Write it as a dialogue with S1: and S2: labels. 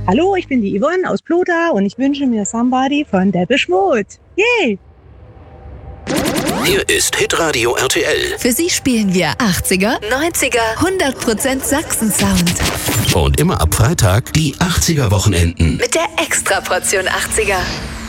S1: Hallo, ich bin die Yvonne aus Plota und ich wünsche mir Somebody von Depeche Mode. Yay!
S2: Hier ist Hitradio RTL.
S3: Für Sie spielen wir 80er, 90er, 100% Sachsen-Sound.
S2: Und immer ab Freitag die 80er-Wochenenden.
S3: Mit der Extraportion 80er.